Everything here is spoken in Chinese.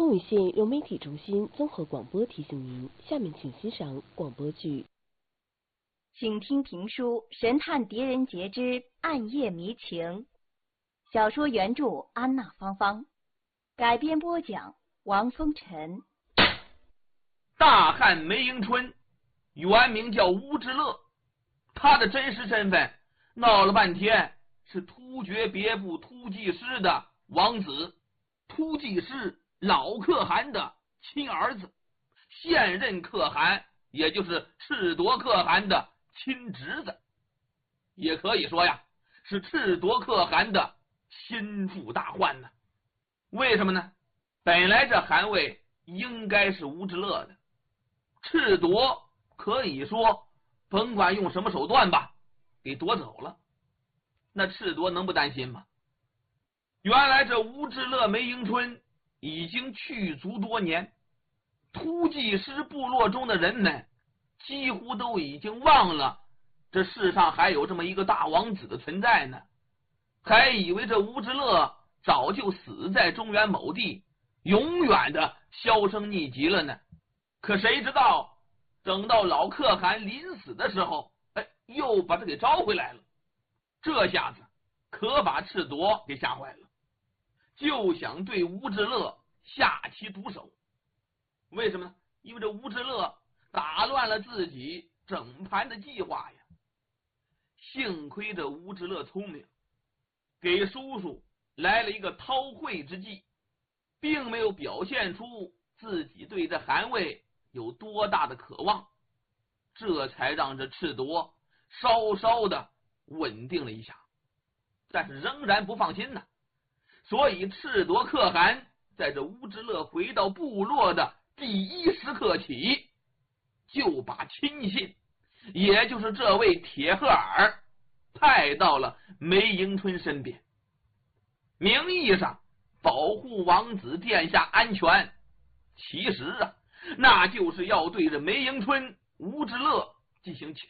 东禹县融媒体中心综合广播提醒您，下面请欣赏广播剧。 请听评书《神探狄仁杰之暗夜迷情》，小说原著安娜芳芳，改编播讲王风尘。 大汉梅迎春原名叫乌之乐，他的真实身份闹了半天是突厥别部突骑师的王子，突骑师老可汗的亲儿子，现任可汗也就是赤铎可汗的亲侄子，也可以说呀是赤铎可汗的心腹大患呢。为什么呢？本来这汗位应该是乌之乐的，赤铎可以说甭管用什么手段吧给夺走了，那赤铎能不担心吗？原来这乌之乐梅迎春已经去族多年，突骑师部落中的人们几乎都已经忘了这世上还有这么一个大王子的存在呢，还以为这乌之乐早就死在中原某地，永远的销声匿迹了呢。可谁知道等到老可汗临死的时候，又把他给招回来了。这下子可把赤铎给吓坏了，就想对乌之乐下其毒手。为什么呢？因为这乌之乐打乱了自己整盘的计划呀。幸亏这乌之乐聪明，给叔叔来了一个韬晦之计，并没有表现出自己对这汗位有多大的渴望，这才让这赤铎稍稍的稳定了一下，但是仍然不放心呢。所以赤铎可汗在这乌之乐回到部落的第一时刻起，就把亲信，也就是这位铁赫尔派到了梅迎春身边，名义上保护王子殿下安全，其实那就是要对着梅迎春、乌之乐进行